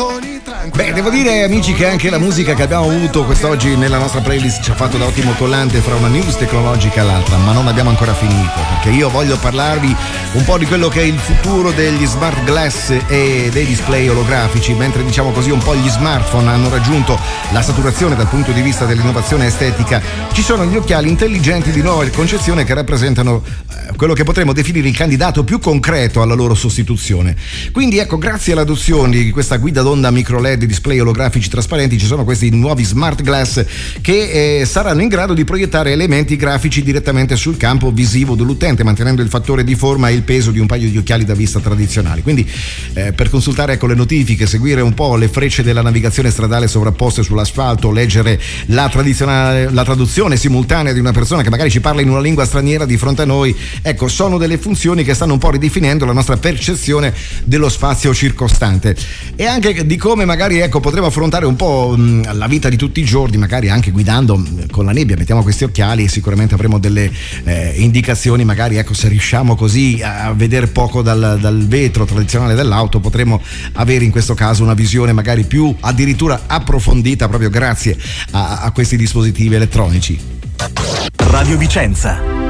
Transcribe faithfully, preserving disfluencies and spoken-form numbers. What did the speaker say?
Beh, devo dire amici che anche la musica che abbiamo avuto quest'oggi nella nostra playlist ci ha fatto da ottimo collante fra una news tecnologica e l'altra, ma non abbiamo ancora finito, perché io voglio parlarvi un po' di quello che è il futuro degli smart glass e dei display olografici, mentre diciamo così un po' gli smartphone hanno raggiunto la saturazione dal punto di vista dell'innovazione estetica. Ci sono gli occhiali intelligenti di nuova concezione che rappresentano eh, quello che potremmo definire il candidato più concreto alla loro sostituzione. Quindi ecco, grazie all'adozione di questa guida d'onda micro L E D display olografici trasparenti ci sono questi nuovi smart glass che eh, saranno in grado di proiettare elementi grafici direttamente sul campo visivo dell'utente, mantenendo il fattore di forma e il peso di un paio di occhiali da vista tradizionali. Quindi eh, per consultare ecco le notifiche, seguire un po' le frecce della navigazione stradale sovrapposte sull'asfalto, leggere la tradizionale la traduzione simultanea di una persona che magari ci parla in una lingua straniera di fronte a noi, ecco, sono delle funzioni che stanno un po' ridefinendo la nostra percezione dello spazio circostante e anche di come magari ecco potremo affrontare un po' mh, la vita di tutti i giorni, magari anche guidando mh, con la nebbia. Mettiamo questi occhiali e sicuramente avremo delle eh, indicazioni, magari ecco se riusciamo così a vedere poco dal, dal vetro tradizionale dell'auto potremo avere in questo caso una visione magari più addirittura approfondita proprio grazie a, a questi dispositivi elettronici. Radio Vicenza.